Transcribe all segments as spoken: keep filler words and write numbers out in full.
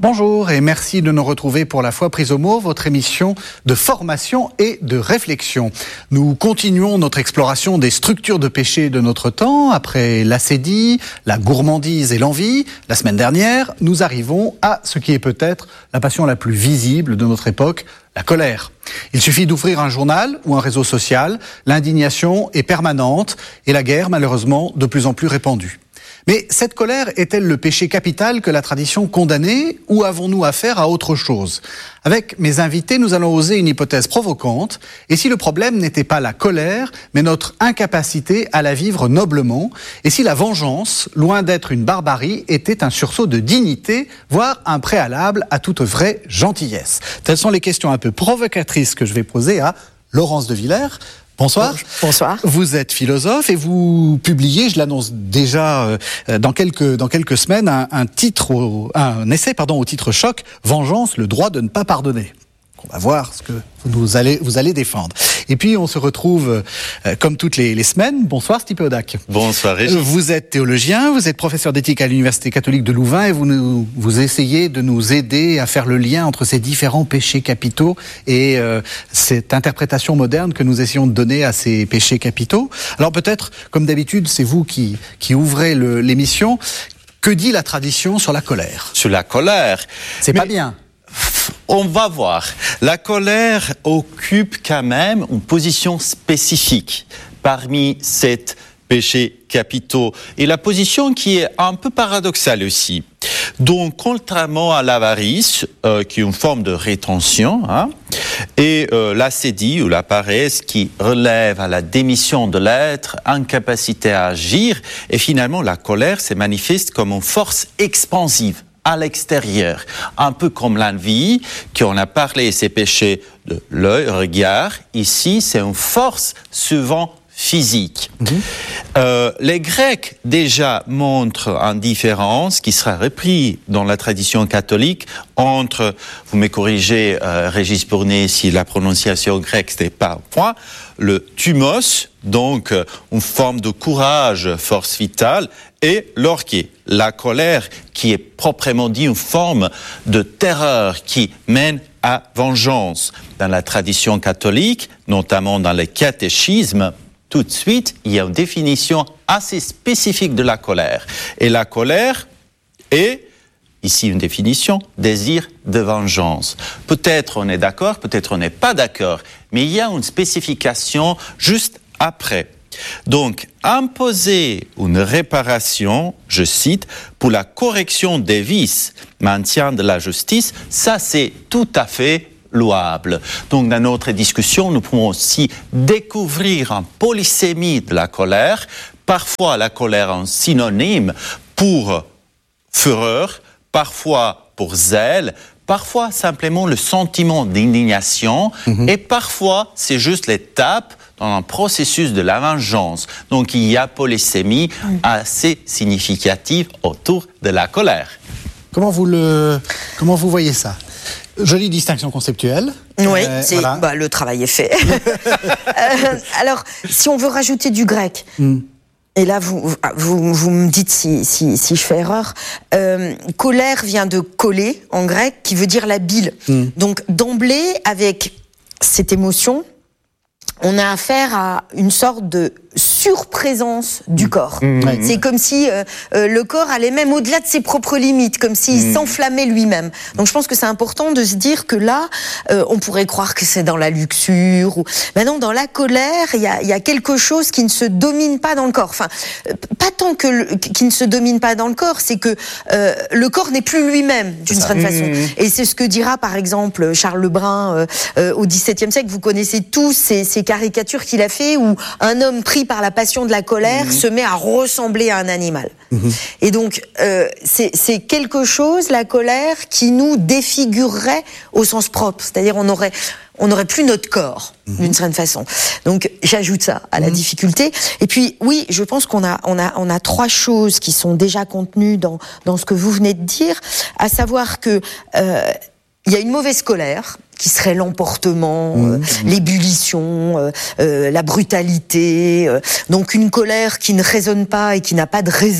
Bonjour et merci de nous retrouver pour La Foi prise au mot, votre émission de formation et de réflexion. Nous continuons notre exploration des structures de péché de notre temps. Après l'acédie, la gourmandise et l'envie, la semaine dernière, nous arrivons à ce qui est peut-être la passion la plus visible de notre époque, la colère. Il suffit d'ouvrir un journal ou un réseau social, l'indignation est permanente et la guerre, malheureusement, de plus en plus répandue. Mais cette colère est-elle le péché capital que la tradition condamnait ou avons-nous affaire à autre chose ? Avec mes invités, nous allons oser une hypothèse provocante. Et si le problème n'était pas la colère, mais notre incapacité à la vivre noblement ? Et si la vengeance, loin d'être une barbarie, était un sursaut de dignité, voire un préalable à toute vraie gentillesse ? Telles sont les questions un peu provocatrices que je vais poser à Laurence de Villers. Bonsoir. Bonsoir. Vous êtes philosophe et vous publiez, je l'annonce déjà euh, dans quelques dans quelques semaines, un, un titre, au, un essai pardon au titre choc, Vengeance, le droit de ne pas pardonner. On va voir ce que vous allez vous allez défendre. Et puis on se retrouve euh, comme toutes les, les semaines. Bonsoir Stipe Audac. Bonsoir Régis. Vous êtes théologien, vous êtes professeur d'éthique à l'Université catholique de Louvain et vous nous, vous essayez de nous aider à faire le lien entre ces différents péchés capitaux et euh, cette interprétation moderne que nous essayons de donner à ces péchés capitaux. Alors peut-être, comme d'habitude, c'est vous qui qui ouvrez le, l'émission. Que dit la tradition sur la colère ? Sur la colère. C'est Mais... pas bien. On va voir. La colère occupe quand même une position spécifique parmi ces péchés capitaux. Et la position qui est un peu paradoxale aussi. Donc, contrairement à l'avarice, euh, qui est une forme de rétention, hein, et euh, l'acédie ou la paresse qui relève à la démission de l'être, incapacité à agir, et finalement la colère se manifeste comme une force expansive à l'extérieur, un peu comme l'envie, qu'on a parlé, ces péchés de l'œil, regard. Ici, c'est une force souvent physique. Mmh. Euh, les Grecs déjà montrent une différence qui sera reprise dans la tradition catholique entre, vous me corrigez, euh, Régis Bournet, si la prononciation grecque n'est pas au point, le thumos, donc euh, une forme de courage, force vitale, et l'orché, la colère, qui est proprement dit une forme de terreur qui mène à vengeance. Dans la tradition catholique, notamment dans les catéchismes, tout de suite, il y a une définition assez spécifique de la colère. Et la colère est, ici une définition, désir de vengeance. Peut-être on est d'accord, peut-être on n'est pas d'accord, mais il y a une spécification juste après. Donc, imposer une réparation, je cite, pour la correction des vices, maintien de la justice, ça c'est tout à fait louable. Donc, dans notre discussion, nous pouvons aussi découvrir un polysémie de la colère, parfois la colère en synonyme pour fureur, parfois pour zèle, parfois simplement le sentiment d'indignation, mmh. et parfois c'est juste l'étape dans un processus de la vengeance. Donc il y a polysémie mmh. assez significative autour de la colère. Comment vous le, comment vous voyez ça ? Jolie distinction conceptuelle. Oui, euh, c'est, voilà. bah, le travail est fait. euh, alors, si on veut rajouter du grec, mm. et là vous, vous, vous me dites si, si, si je fais erreur, euh, colère vient de coller en grec, qui veut dire la bile. Mm. Donc d'emblée, avec cette émotion, on a affaire à une sorte de surprésence du corps. Mmh. C'est comme si euh, euh, le corps allait même au-delà de ses propres limites, comme s'il mmh. s'enflammait lui-même. Donc je pense que c'est important de se dire que là, euh, on pourrait croire que c'est dans la luxure. Ou... Mais non, dans la colère, il y a, y a quelque chose qui ne se domine pas dans le corps. Enfin, euh, pas tant que le, qui ne se domine pas dans le corps, c'est que euh, le corps n'est plus lui-même, d'une certaine mmh. façon. Et c'est ce que dira, par exemple, Charles Lebrun euh, euh, au dix-septième siècle. Vous connaissez tous ces, ces caricatures qu'il a fait où un homme pris par la passion de la colère mmh. se met à ressembler à un animal. Mmh. Et donc, euh, c'est, c'est quelque chose, la colère, qui nous défigurerait au sens propre. C'est-à-dire, on aurait, on n'aurait plus notre corps, mmh. d'une certaine façon. Donc, j'ajoute ça à la mmh. difficulté. Et puis, oui, je pense qu'on a, on a, on a trois choses qui sont déjà contenues dans, dans ce que vous venez de dire, à savoir que euh, il y a une mauvaise colère, qui serait l'emportement, mmh. euh, l'ébullition, euh, euh, la brutalité. Euh, donc une colère qui ne raisonne pas et qui n'a pas de raison.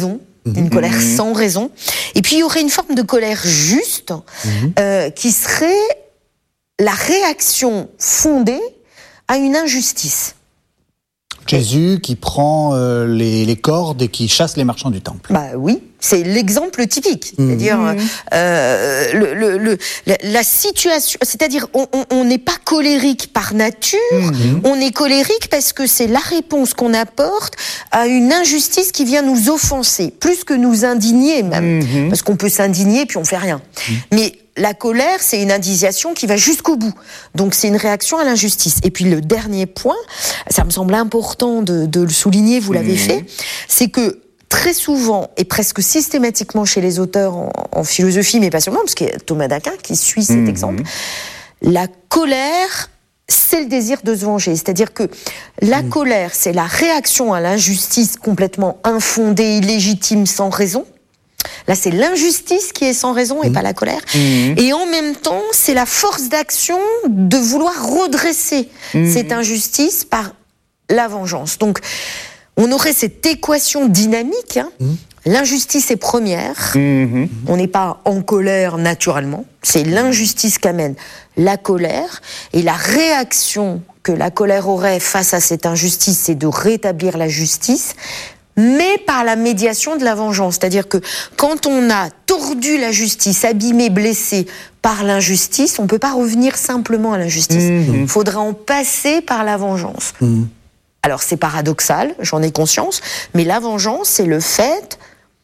mmh. une colère mmh. sans raison. Et puis il y aurait une forme de colère juste, mmh. euh, qui serait la réaction fondée à une injustice. Jésus qui prend euh, les, les cordes et qui chasse les marchands du temple. Bah oui, c'est l'exemple typique. Mmh. C'est-à-dire mmh. euh, le, le, le, la, la situation. C'est-à-dire on n'est pas colérique par nature. Mmh. On est colérique parce que c'est la réponse qu'on apporte à une injustice qui vient nous offenser, plus que nous indigner même, mmh. parce qu'on peut s'indigner puis on fait rien. Mmh. Mais la colère, c'est une indignation qui va jusqu'au bout. Donc, c'est une réaction à l'injustice. Et puis, le dernier point, ça me semble important de, de le souligner, vous l'avez mmh. fait, c'est que très souvent, et presque systématiquement chez les auteurs en, en philosophie, mais pas seulement, parce qu'il y a Thomas d'Aquin qui suit cet mmh. exemple, la colère, c'est le désir de se venger. C'est-à-dire que la mmh. colère, c'est la réaction à l'injustice complètement infondée, illégitime, sans raison. Là, c'est l'injustice qui est sans raison et mmh. pas la colère. Mmh. Et en même temps, c'est la force d'action de vouloir redresser mmh. cette injustice par la vengeance. Donc, on aurait cette équation dynamique. Hein. Mmh. L'injustice est première. Mmh. On n'est pas en colère naturellement. C'est l'injustice qu'amène la colère. Et la réaction que la colère aurait face à cette injustice, c'est de rétablir la justice, mais par la médiation de la vengeance. C'est-à-dire que quand on a tordu la justice, abîmé, blessé par l'injustice, on ne peut pas revenir simplement à l'injustice. Il mmh. faudra en passer par la vengeance. Mmh. Alors c'est paradoxal, j'en ai conscience, mais la vengeance, c'est le fait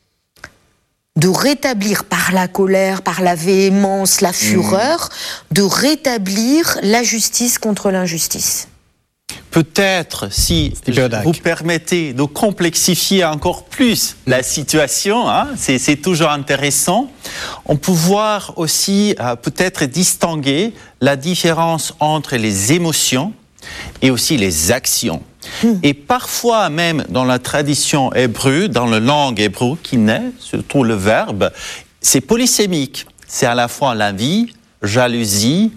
de rétablir par la colère, par la véhémence, la fureur, mmh. de rétablir la justice contre l'injustice. Peut-être, si vous permettez de complexifier encore plus la situation, hein, c'est, c'est toujours intéressant, on peut voir aussi euh, peut-être distinguer la différence entre les émotions et aussi les actions. Mmh. Et parfois même dans la tradition hébreu, dans la langue hébreu qui naît, surtout le verbe, c'est polysémique. C'est à la fois l'envie, jalousie,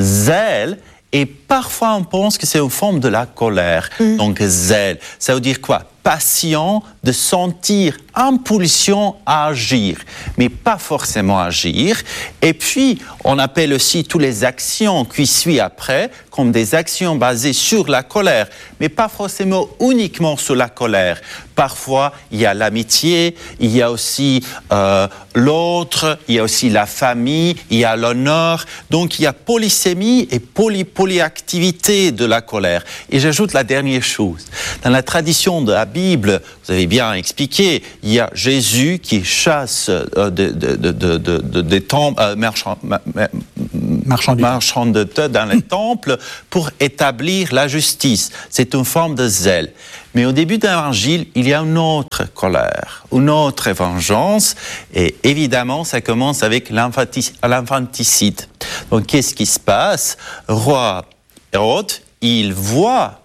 zèle, et parfois, on pense que c'est une forme de la colère. Mmh. Donc, zèle, ça veut dire quoi? Passion de sentir impulsion à agir, mais pas forcément agir. Et puis, on appelle aussi toutes les actions qui suivent après comme des actions basées sur la colère, mais pas forcément uniquement sur la colère. Parfois, il y a l'amitié, il y a aussi euh, l'autre, il y a aussi la famille, il y a l'honneur. Donc, il y a polysémie et poly, polyactivité de la colère. Et j'ajoute la dernière chose. Dans la tradition de la Bible, vous avez bien expliqué, il y a Jésus qui chasse euh, de, de, de, de, de, de, des temples, euh, marchands, ma, ma, marchands, marchands de dans les temples pour établir la justice. C'est une forme de zèle. Mais au début de l'évangile, il y a une autre colère, une autre vengeance, et évidemment, ça commence avec l'infanticide. Donc, qu'est-ce qui se passe? Roi Hérode, il voit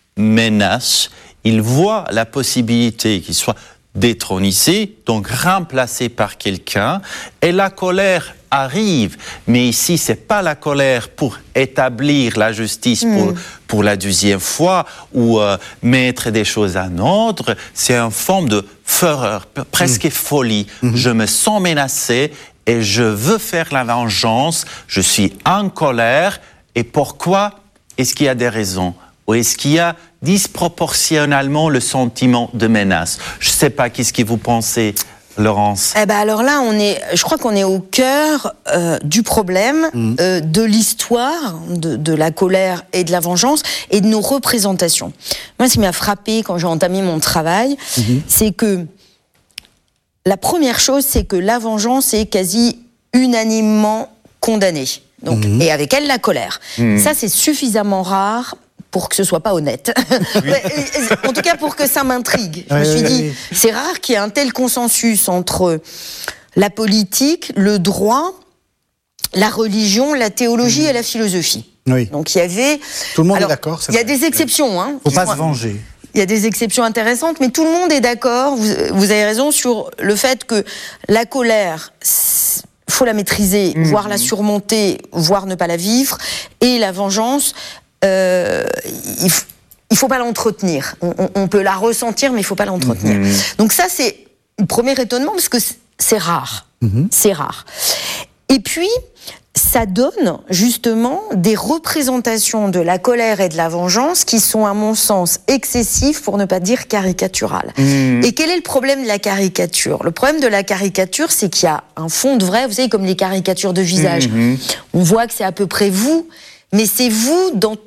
menace, il voit la possibilité qu'il soit détronisé, donc remplacé par quelqu'un, et la colère arrive. Mais ici, c'est pas la colère pour établir la justice mmh. pour, pour la deuxième fois ou euh, mettre des choses en ordre, c'est une forme de fureur, presque mmh. folie. Mmh. Je me sens menacé et je veux faire la vengeance, je suis en colère, et pourquoi? Est-ce qu'il y a des raisons? Ou est-ce qu'il y a disproportionnellement le sentiment de menace? Je ne sais pas, qu'est-ce que vous pensez, Laurence? Eh ben alors là, on est, je crois qu'on est au cœur euh, du problème, mmh. euh, de l'histoire, de, de la colère et de la vengeance, et de nos représentations. Moi, ce qui m'a frappé quand j'ai entamé mon travail, mmh. c'est que la première chose, c'est que la vengeance est quasi unanimement condamnée. Donc, mmh. et avec elle, la colère. Mmh. Ça, c'est suffisamment rare pour que ce soit pas honnête. Oui. En tout cas, pour que ça m'intrigue. Je me suis dit, c'est rare qu'il y ait un tel consensus entre la politique, le droit, la religion, la théologie mmh. et la philosophie. Oui. Donc, il y avait... Tout le monde Alors, est d'accord. Il y a des exceptions. Hein, faut pas se venger. Il y a des exceptions intéressantes, mais tout le monde est d'accord, vous, vous avez raison, sur le fait que la colère... faut la maîtriser, mmh. voire la surmonter, voire ne pas la vivre. Et la vengeance, euh, il ne faut pas l'entretenir. On, on, on peut la ressentir, mais il ne faut pas l'entretenir. Mmh. Donc ça, c'est premier étonnement, parce que c'est rare. Mmh. C'est rare. Et puis, ça donne justement des représentations de la colère et de la vengeance qui sont, à mon sens, excessives, pour ne pas dire caricaturales. Mmh. Et quel est le problème de la caricature ? Le problème de la caricature, c'est qu'il y a un fond de vrai, vous savez, comme les caricatures de visage. Mmh. On voit que c'est à peu près vous, mais c'est vous dans,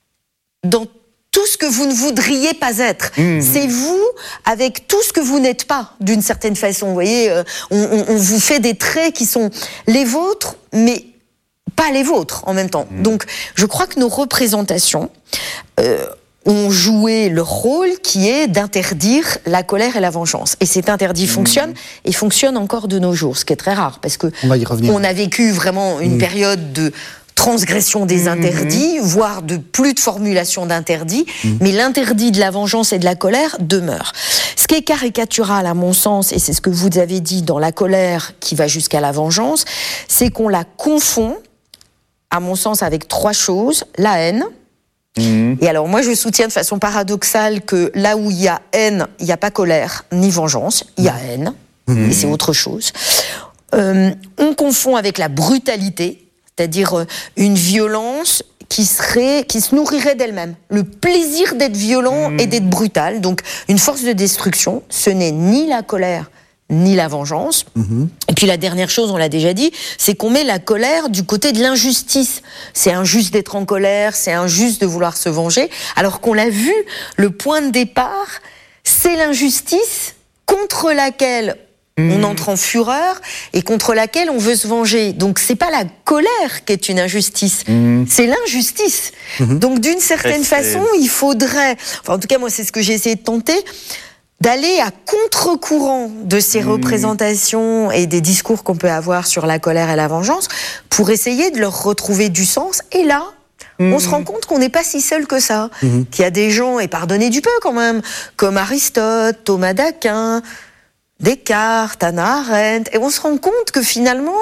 dans tout ce que vous ne voudriez pas être. Mmh. C'est vous avec tout ce que vous n'êtes pas, d'une certaine façon. Vous voyez, euh, on, on, on vous fait des traits qui sont les vôtres, mais pas les vôtres en même temps. Mmh. Donc, je crois que nos représentations euh, ont joué leur rôle qui est d'interdire la colère et la vengeance. Et cet interdit mmh. fonctionne, et fonctionne encore de nos jours, ce qui est très rare, parce que on va y revenir. On a vécu vraiment une mmh. période de transgression des interdits, mmh. voire de plus de formulation d'interdits, mmh. mais l'interdit de la vengeance et de la colère demeure. Ce qui est caricatural à mon sens, et c'est ce que vous avez dit dans la colère qui va jusqu'à la vengeance, c'est qu'on la confond, à mon sens, avec trois choses: la haine. Mmh. Et alors moi je soutiens de façon paradoxale que là où il y a haine, il n'y a pas colère ni vengeance, il y a haine, mmh. et c'est autre chose. Euh, on confond avec la brutalité, c'est-à-dire une violence qui serait, qui se nourrirait d'elle-même. Le plaisir d'être violent mmh. et d'être brutal, donc une force de destruction, ce n'est ni la colère ni la vengeance. Mmh. Et puis la dernière chose, on l'a déjà dit, c'est qu'on met la colère du côté de l'injustice. C'est injuste d'être en colère, c'est injuste de vouloir se venger, alors qu'on l'a vu, le point de départ, c'est l'injustice contre laquelle on entre en fureur et contre laquelle on veut se venger. Donc c'est pas la colère qui est une injustice, mmh. c'est l'injustice. Mmh. Donc d'une certaine c'est... façon, il faudrait, enfin en tout cas moi c'est ce que j'ai essayé de tenter, d'aller à contre-courant de ces mmh. représentations et des discours qu'on peut avoir sur la colère et la vengeance pour essayer de leur retrouver du sens. Et là, Mmh. on se rend compte qu'on n'est pas si seul que ça, mmh. qu'il y a des gens, et pardonnez du peu quand même, comme Aristote, Thomas d'Aquin, Descartes, Hannah Arendt, et on se rend compte que finalement,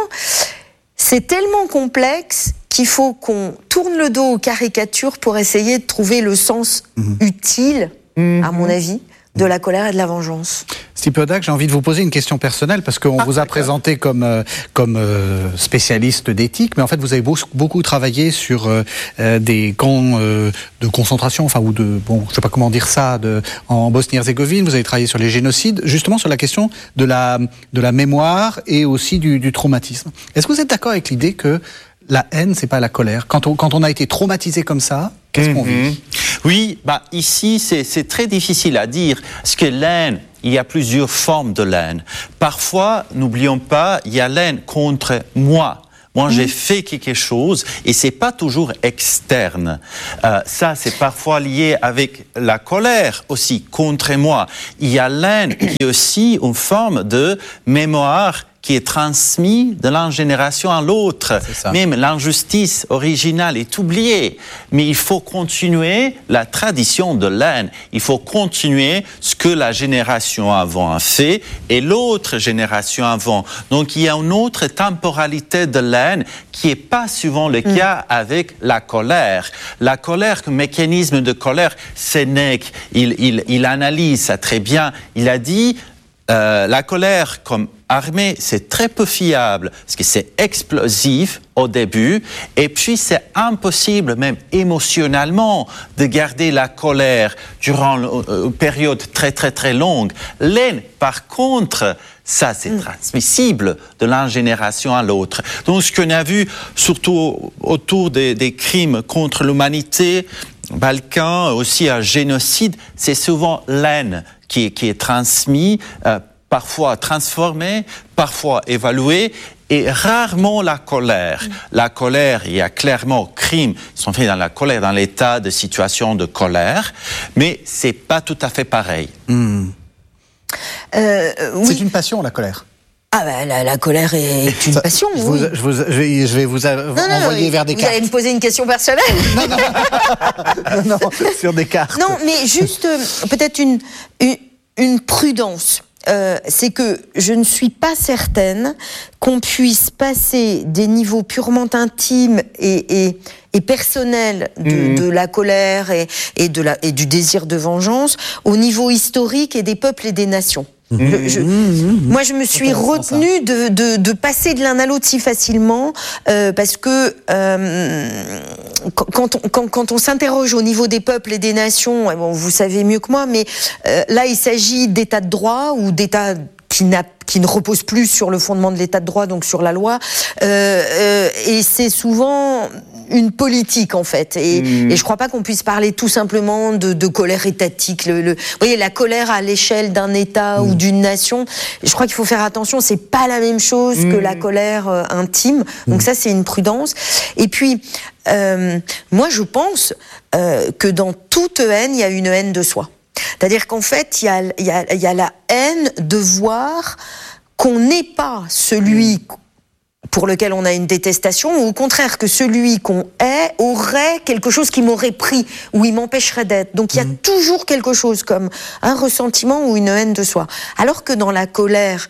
c'est tellement complexe qu'il faut qu'on tourne le dos aux caricatures pour essayer de trouver le sens mmh. utile, mmh. à mon avis, de la colère et de la vengeance. Steve Podak, j'ai envie de vous poser une question personnelle, parce qu'on ah, vous a d'accord. présenté comme, euh, comme euh, spécialiste d'éthique, mais en fait vous avez beaucoup, beaucoup travaillé sur euh, des camps euh, de concentration, enfin, ou de, bon, je sais pas comment dire ça, de, en Bosnie-Herzégovine, vous avez travaillé sur les génocides, justement sur la question de la, de la mémoire et aussi du, du traumatisme. Est-ce que vous êtes d'accord avec l'idée que la haine, c'est pas la colère? Quand on, quand on a été traumatisé comme ça, qu'est-ce mmh. qu'on vit? Oui, bah ici, c'est, c'est très difficile à dire, parce que l'haine, il y a plusieurs formes de l'haine. Parfois, n'oublions pas, il y a l'haine contre moi. Moi, mmh. j'ai fait quelque chose et c'est pas toujours externe. Euh, ça, c'est parfois lié avec la colère aussi contre moi. Il y a l'haine qui est aussi une forme de mémoire qui est transmis de l'une génération à l'autre. Même l'injustice originale est oubliée. Mais il faut continuer la tradition de l'haine. Il faut continuer ce que la génération avant a fait et l'autre génération avant. Donc il y a une autre temporalité de l'haine qui n'est pas souvent le cas mmh. avec la colère. La colère, comme mécanisme de colère, Sénèque, il, il, il analyse ça très bien. Il a dit euh, la colère comme armée, c'est très peu fiable, parce que c'est explosif au début, et puis c'est impossible, même émotionnellement, de garder la colère durant une période très très très longue. L'haine, par contre, ça c'est mmh. transmissible de l'une génération à l'autre. Donc ce qu'on a vu, surtout autour des, des crimes contre l'humanité, Balkans, aussi un génocide, c'est souvent l'haine qui est, qui est transmise, euh, parfois transformée, parfois évaluée, et rarement la colère. Mmh. La colère, il y a clairement crimes qui sont faits dans la colère, dans l'état de situation de colère, mais c'est pas tout à fait pareil. Mmh. Euh, oui. C'est une passion, la colère. Ah ben, la, la colère est une passion, je, oui. vous, je, vous, je, vais, je vais vous a, non, envoyer non, vers Descartes. Vous allez me poser une question personnelle? Non, non, non, non, sur Descartes. Non, mais juste peut-être une, une, une prudence. Euh, c'est que je ne suis pas certaine qu'on puisse passer des niveaux purement intimes et, et, et personnels de, mmh. de la colère et, et, de la, et du désir de vengeance au niveau historique et des peuples et des nations. Je, je, moi, je me suis retenue de, de, de passer de l'un à l'autre si facilement, euh, parce que euh, quand, on, quand, quand on s'interroge au niveau des peuples et des nations, bon, vous savez mieux que moi, mais euh, là, il s'agit d'états de droit ou d'états qui, n'a, qui ne reposent plus sur le fondement de l'état de droit, donc sur la loi, euh, euh, et c'est souvent une politique en fait, et, mmh. et je crois pas qu'on puisse parler tout simplement de, de colère étatique. Le, le, vous voyez, la colère à l'échelle d'un État mmh. ou d'une nation, je crois qu'il faut faire attention. C'est pas la même chose mmh. que la colère euh, intime. Donc mmh. ça, c'est une prudence. Et puis, euh, moi, je pense euh, que dans toute haine, il y a une haine de soi. C'est-à-dire qu'en fait, il y a, il y a, il y a la haine de voir qu'on n'est pas celui mmh. pour lequel on a une détestation, ou au contraire que celui qu'on hait aurait quelque chose qui m'aurait pris, ou il m'empêcherait d'être. Donc il y a mmh. toujours quelque chose comme un ressentiment ou une haine de soi. Alors que dans la colère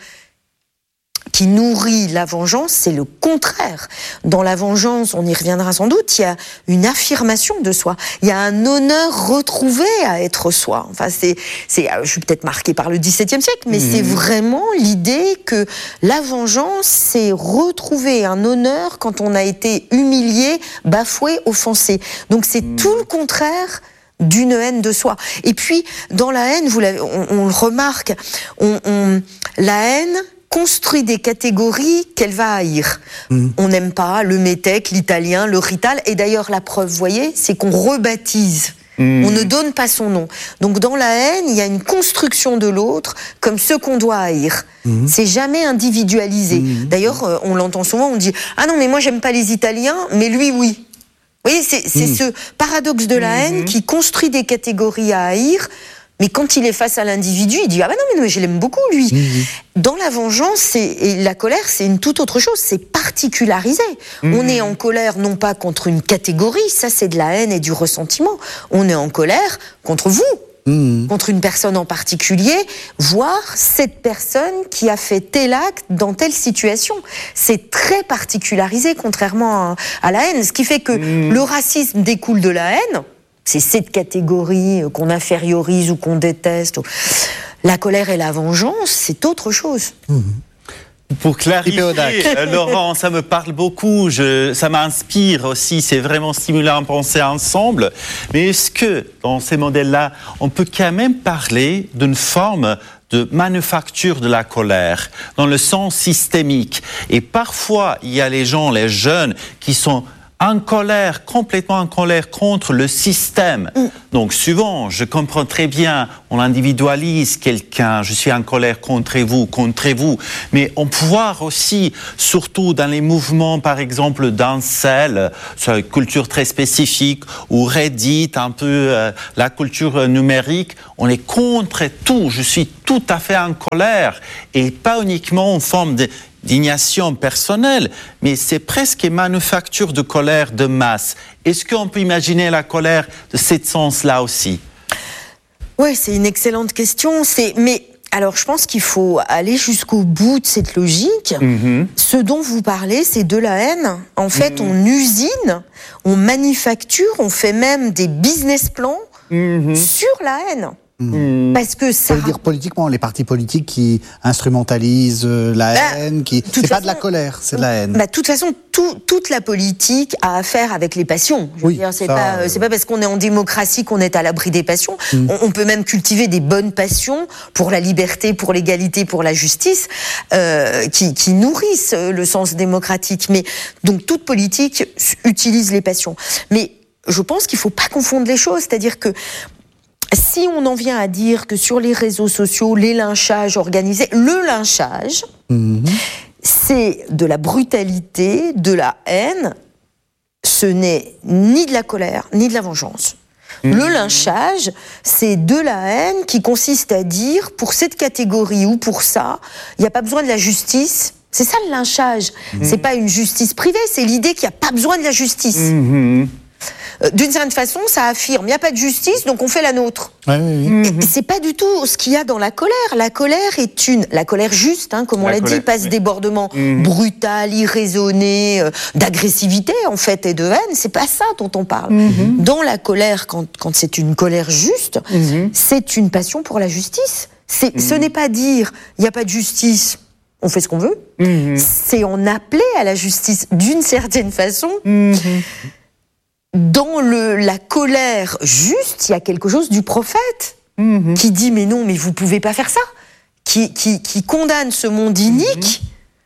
qui nourrit la vengeance, c'est le contraire. Dans la vengeance, on y reviendra sans doute, il y a une affirmation de soi. Il y a un honneur retrouvé à être soi. Enfin, c'est, c'est, je suis peut-être marquée par le dix-septième siècle, mais mmh. c'est vraiment l'idée que la vengeance, c'est retrouver un honneur quand on a été humilié, bafoué, offensé. Donc c'est mmh. tout le contraire d'une haine de soi. Et puis, dans la haine, vous l'avez, on, on le remarque, on, on, la haine construit des catégories qu'elle va haïr. Mmh. On n'aime pas le métèque, l'italien, le rital, et d'ailleurs la preuve, vous voyez, c'est qu'on rebaptise. Mmh. On ne donne pas son nom. Donc dans la haine, il y a une construction de l'autre comme ce qu'on doit haïr. Mmh. C'est jamais individualisé. Mmh. D'ailleurs, euh, on l'entend souvent, on dit « Ah non, mais moi j'aime pas les Italiens, mais lui, oui ». Vous voyez, c'est, c'est mmh. ce paradoxe de la haine mmh. qui construit des catégories à haïr. Mais quand il est face à l'individu, il dit « Ah ben non, mais je l'aime beaucoup, lui mmh. ». Dans la vengeance c'est, et la colère, c'est une toute autre chose, c'est particularisé. Mmh. On est en colère non pas contre une catégorie, ça c'est de la haine et du ressentiment. On est en colère contre vous, mmh. contre une personne en particulier, voire cette personne qui a fait tel acte dans telle situation. C'est très particularisé, contrairement à, à la haine. Ce qui fait que mmh. le racisme découle de la haine. C'est cette catégorie qu'on infériorise ou qu'on déteste. La colère et la vengeance, c'est autre chose. Mmh. Pour clarifier, euh, Laurent, ça me parle beaucoup, je, ça m'inspire aussi, c'est vraiment stimulant à penser ensemble. Mais est-ce que, dans ces modèles-là, on peut quand même parler d'une forme de manufacture de la colère, dans le sens systémique? Et parfois, il y a les gens, les jeunes, qui sont en colère, complètement en colère contre le système. Mm. Donc souvent, je comprends très bien, on individualise quelqu'un, je suis en colère contre vous, contre vous, mais on peut voir aussi, surtout dans les mouvements, par exemple, d'incel, sur une culture très spécifique, ou Reddit, un peu euh, la culture numérique, on est contre tout, je suis tout à fait en colère, et pas uniquement en forme de d'indignation personnelle, mais c'est presque une manufacture de colère de masse. Est-ce qu'on peut imaginer la colère de ce sens-là aussi? Oui, c'est une excellente question. C'est... Mais alors, je pense qu'il faut aller jusqu'au bout de cette logique. Mm-hmm. Ce dont vous parlez, c'est de la haine. En fait, mm-hmm. on usine, on manufacture, on fait même des business plans mm-hmm. sur la haine. Mmh. Parce que ça... ça veut dire politiquement, les partis politiques qui instrumentalisent la bah, haine, qui... c'est façon, pas de la colère, c'est de la haine. Bah, de toute façon, tout, toute la politique a affaire avec les passions. Je oui, veux dire, c'est, ça, pas, euh... c'est pas parce qu'on est en démocratie qu'on est à l'abri des passions. Mmh. On, on peut même cultiver des bonnes passions pour la liberté, pour l'égalité, pour la justice, euh, qui, qui nourrissent le sens démocratique. Mais donc toute politique utilise les passions. Mais je pense qu'il faut pas confondre les choses, c'est-à-dire que si on en vient à dire que sur les réseaux sociaux, les lynchages organisés, le lynchage, mmh. c'est de la brutalité, de la haine, ce n'est ni de la colère, ni de la vengeance. Mmh. Le lynchage, c'est de la haine qui consiste à dire, pour cette catégorie ou pour ça, il n'y a pas besoin de la justice. C'est ça le lynchage. Mmh. C'est pas une justice privée, c'est l'idée qu'il n'y a pas besoin de la justice. Mmh. D'une certaine façon, ça affirme, il n'y a pas de justice, donc on fait la nôtre. Ouais, ouais, ouais. Et c'est pas du tout ce qu'il y a dans la colère. La colère est une, la colère juste, hein, comme on la l'a colère, dit, passe oui. débordement mmh. brutal, irraisonné, euh, d'agressivité en fait et de haine. C'est pas ça dont on parle. Mmh. Dans la colère, quand, quand c'est une colère juste, mmh. c'est une passion pour la justice. C'est, mmh. Ce n'est pas dire il n'y a pas de justice, on fait ce qu'on veut. Mmh. C'est en appeler à la justice d'une certaine façon. Mmh. Dans le, la colère juste, il y a quelque chose du prophète mmh. qui dit mais non, mais vous pouvez pas faire ça, qui, qui, qui condamne ce monde inique. Mmh.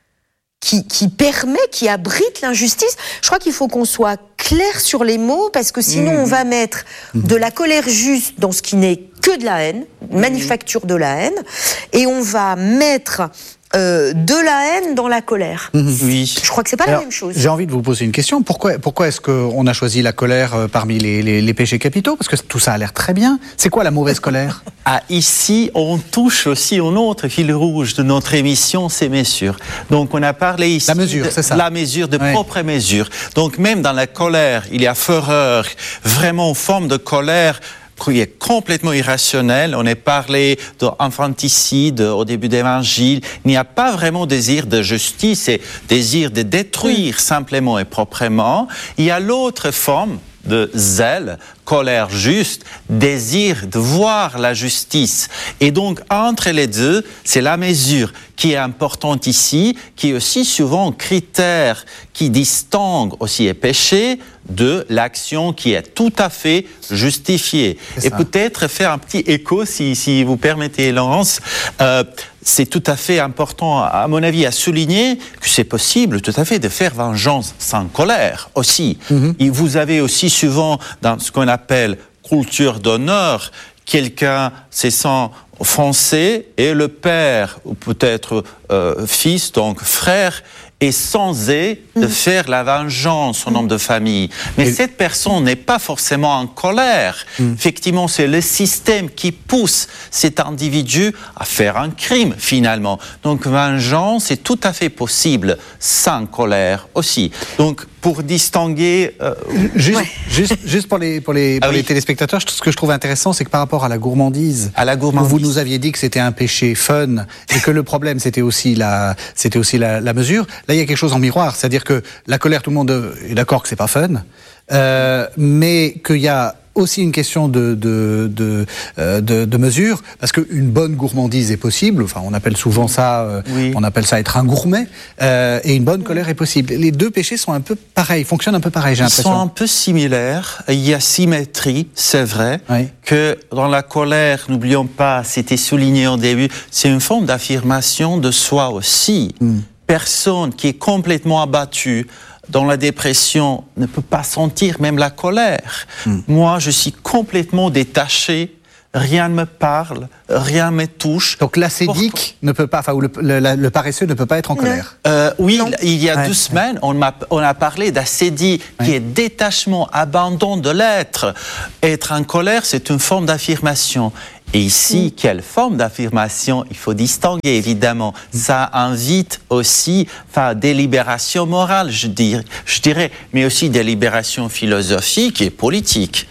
Qui, qui permet, qui abrite l'injustice. Je crois qu'il faut qu'on soit clair sur les mots, parce que sinon mmh. on va mettre de la colère juste dans ce qui n'est que de la haine, mmh. manufacture de la haine, et on va mettre euh, de la haine dans la colère. Mmh. Oui. Je crois que c'est pas Alors, la même chose. J'ai envie de vous poser une question. Pourquoi, pourquoi est-ce qu'on a choisi la colère euh, parmi les, les, les péchés capitaux? Parce que tout ça a l'air très bien. C'est quoi la mauvaise colère? Ah, ici, on touche aussi un autre fil rouge de notre émission, c'est mesure. Donc, on a parlé ici la mesure, de c'est ça. la mesure, de ouais. propre mesure. Donc, même dans la colère, il y a fureur, vraiment une forme de colère qui est complètement irrationnelle. On a parlé d'infanticide au début de l'Évangile. Il n'y a pas vraiment désir de justice, c'est désir de détruire simplement et proprement. Il y a l'autre forme de zèle, colère juste, désir de voir la justice. Et donc, entre les deux, c'est la mesure qui est importante ici, qui est aussi souvent un critère qui distingue aussi les péchés de l'action qui est tout à fait justifiée. Et peut-être faire un petit écho, si, si vous permettez, Laurence, euh, c'est tout à fait important, à mon avis, à souligner que c'est possible tout à fait de faire vengeance sans colère aussi. Mm-hmm. Et vous avez aussi souvent, dans ce qu'on appelle culture d'honneur, quelqu'un se sent offensé et le père, ou peut-être euh, fils, donc frère, est censé de faire la vengeance au nom de famille. Mais et cette personne n'est pas forcément en colère. Mm. Effectivement, c'est le système qui pousse cet individu à faire un crime, finalement. Donc, vengeance est tout à fait possible sans colère aussi. Donc, pour distinguer... Euh... Juste, ouais. juste, juste pour les, pour les, pour ah, les oui. téléspectateurs, ce que je trouve intéressant, c'est que par rapport à la gourmandise, à la gourmandise. Vous nous aviez dit que c'était un péché fun et que le problème, c'était aussi la, c'était aussi la, la mesure. Là, il y a quelque chose en miroir, c'est-à-dire que la colère, tout le monde est d'accord que c'est pas fun, euh, mais qu'il y a aussi une question de, de, de, euh, de, de mesure, parce qu'une bonne gourmandise est possible, enfin on appelle souvent ça, euh, oui. on appelle ça être un gourmet, euh, et une bonne colère est possible. Les deux péchés sont un peu pareils, fonctionnent un peu pareil, j'ai l'impression. Ils sont un peu similaires, il y a symétrie, c'est vrai, oui. que dans la colère, n'oublions pas, c'était souligné au début, c'est une forme d'affirmation de soi aussi. Mm. Personne qui est complètement abattue dans la dépression ne peut pas sentir même la colère. Mm. Moi, je suis complètement détaché, rien ne me parle, rien ne me touche. Donc l'ascédique ne peut pas, enfin, ou le, le, le paresseux ne peut pas être en colère. Euh, oui, non. Il y a ouais. deux semaines, on a, on a parlé d'ascédie, ouais. qui est détachement, abandon de l'être. Être en colère, c'est une forme d'affirmation. Et ici, mmh. quelle forme d'affirmation? Il faut distinguer, évidemment. Ça invite aussi, enfin, des libérations morales, je dirais, je dirais, mais aussi des libérations philosophiques et politiques.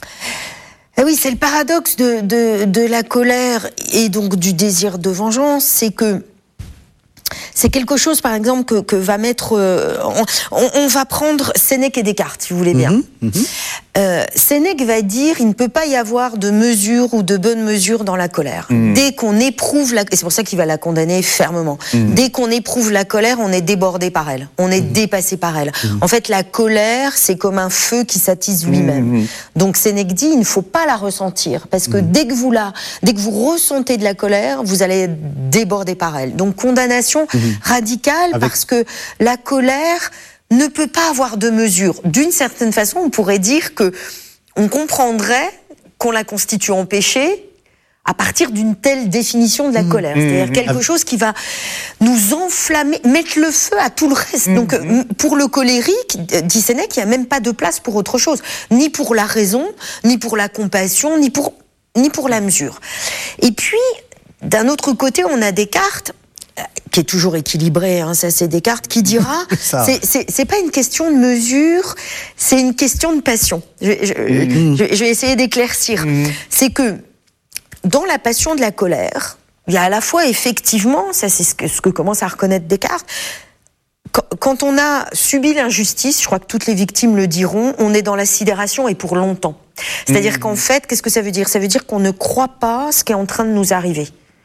Ah oui, c'est le paradoxe de, de, de la colère et donc du désir de vengeance, c'est que c'est quelque chose, par exemple, que, que va mettre... Euh, on, on va prendre Sénèque et Descartes, si vous voulez bien. Mmh, mmh. Euh, Sénèque va dire il ne peut pas y avoir de mesure ou de bonne mesure dans la colère. Mmh. Dès qu'on éprouve la... Et c'est pour ça qu'il va la condamner fermement. Mmh. Dès qu'on éprouve la colère, on est débordé par elle. On est mmh. dépassé par elle. Mmh. En fait, la colère, c'est comme un feu qui s'attise lui-même. Mmh. Donc Sénèque dit il ne faut pas la ressentir. Parce que mmh. dès que vous la... dès que vous ressentez de la colère, vous allez être débordé par elle. Donc condamnation mmh. radicale, Avec... parce que la colère ne peut pas avoir de mesure. D'une certaine façon, on pourrait dire que on comprendrait qu'on la constitue en péché à partir d'une telle définition de la mmh, colère. C'est-à-dire mmh, quelque mmh. chose qui va nous enflammer, mettre le feu à tout le reste. Mmh, Donc, mmh. pour le colérique, dit Sénèque, il n'y a même pas de place pour autre chose. Ni pour la raison, ni pour la compassion, ni pour, ni pour la mesure. Et puis, d'un autre côté, on a Descartes, qui est toujours équilibré, hein, ça c'est Descartes, qui dira c'est, c'est, c'est pas une question de mesure, c'est une question de passion. Je, je, mmh. je, je vais essayer d'éclaircir. Mmh. C'est que dans la passion de la colère, il y a à la fois effectivement, ça c'est ce que, ce que commence à reconnaître Descartes, quand, quand on a subi l'injustice, je crois que toutes les victimes le diront, on est dans la sidération et pour longtemps. C'est-à-dire mmh. qu'en fait, qu'est-ce que ça veut dire? Ça veut dire qu'on ne croit pas ce qui est en train de nous arriver.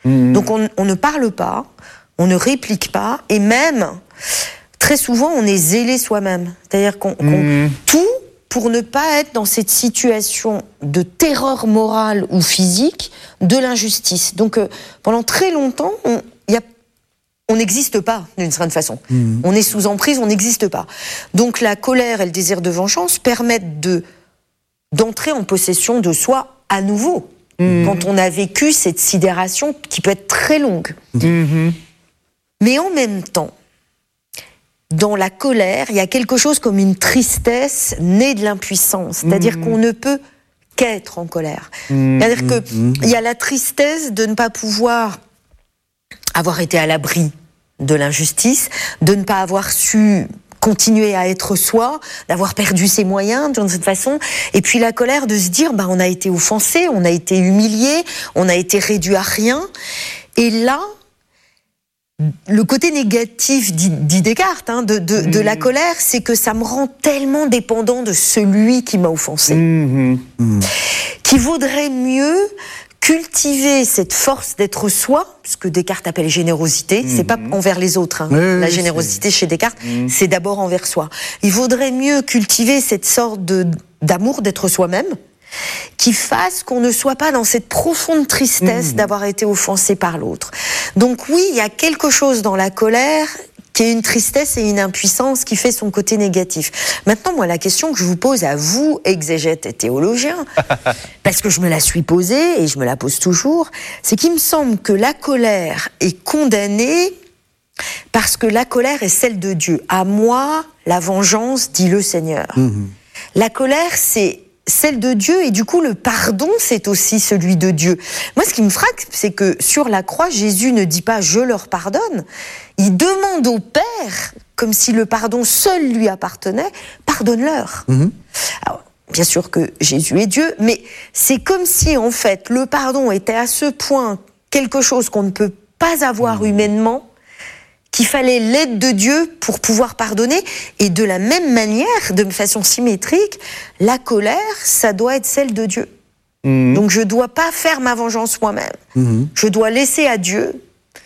Mmh. Donc on, on ne parle pas, on ne réplique pas, et même, très souvent, on est zélé soi-même. C'est-à-dire qu'on, qu'on mmh. tout pour ne pas être dans cette situation de terreur morale ou physique de l'injustice. Donc euh, pendant très longtemps, on, y a, on n'existe pas d'une certaine façon. Mmh. On est sous emprise, on n'existe pas. Donc la colère et le désir de vengeance permettent de, d'entrer en possession de soi à nouveau. Mmh. Quand on a vécu cette sidération qui peut être très longue. Mmh. Mais en même temps, dans la colère, il y a quelque chose comme une tristesse née de l'impuissance. C'est-à-dire mmh. qu'on ne peut qu'être en colère. Mmh. C'est-à-dire qu'il y a la tristesse de ne pas pouvoir avoir été à l'abri de l'injustice, de ne pas avoir su continuer à être soi, d'avoir perdu ses moyens de cette façon, et puis la colère de se dire bah on a été offensé, on a été humilié, on a été réduit à rien, et là le côté négatif dit, dit Descartes hein, de, de, mmh. de la colère, c'est que ça me rend tellement dépendant de celui qui m'a offensé, mmh. Mmh. qu'il vaudrait mieux cultiver cette force d'être soi, ce que Descartes appelle générosité, mmh. c'est pas envers les autres. Hein. Oui, la générosité c'est... chez Descartes, mmh. c'est d'abord envers soi. Il vaudrait mieux cultiver cette sorte de, d'amour d'être soi-même, qui fasse qu'on ne soit pas dans cette profonde tristesse mmh. d'avoir été offensé par l'autre. Donc oui, il y a quelque chose dans la colère qui est une tristesse et une impuissance qui fait son côté négatif. Maintenant, moi, la question que je vous pose à vous, exégètes et théologiens, parce que je me la suis posée et je me la pose toujours, c'est qu'il me semble que la colère est condamnée parce que la colère est celle de Dieu. À moi, la vengeance, dit le Seigneur. Mmh. La colère, c'est celle de Dieu, et du coup le pardon c'est aussi celui de Dieu. Moi ce qui me frappe, c'est que sur la croix, Jésus ne dit pas je leur pardonne, il demande au Père, comme si le pardon seul lui appartenait, pardonne-leur. Mmh. Alors, bien sûr que Jésus est Dieu, mais c'est comme si en fait le pardon était à ce point quelque chose qu'on ne peut pas avoir mmh. humainement, qu'il fallait l'aide de Dieu pour pouvoir pardonner, et de la même manière, de façon symétrique, la colère, ça doit être celle de Dieu. Mmh. Donc je ne dois pas faire ma vengeance moi-même. Mmh. Je dois laisser à Dieu